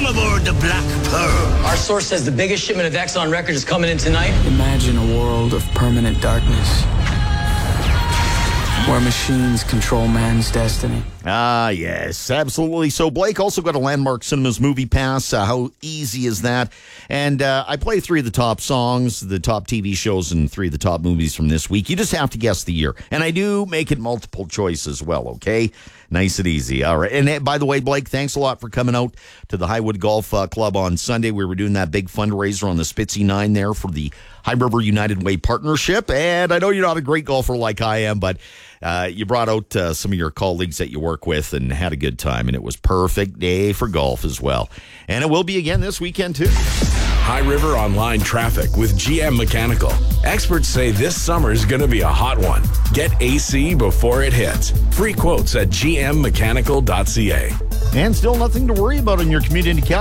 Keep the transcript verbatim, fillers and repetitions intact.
Welcome aboard the Black Pearl. Our source says the biggest shipment of X on record is coming in tonight. Imagine a world of permanent darkness, where machines control man's destiny. Ah, yes, absolutely. So Blake also got a Landmark Cinemas movie pass. Uh, how easy is that? And uh, I play three of the top songs, the top T V shows, and three of the top movies from this week. You just have to guess the year. And I do make it multiple choice as well, okay? Nice and easy. All right. And uh, by the way, Blake, thanks a lot for coming out to the Highwood Golf uh, Club on Sunday. We were doing that big fundraiser on the Spitzy Nine there for the High River United Way Partnership. And I know you're not a great golfer like I am, but uh, you brought out uh, some of your colleagues that you work with and had a good time. And it was perfect day for golf as well. And it will be again this weekend, too. High River Online traffic with G M Mechanical. Experts say this summer is going to be a hot one. Get A C before it hits. Free quotes at g m mechanical dot c a. And still nothing to worry about in your commute into Calgary.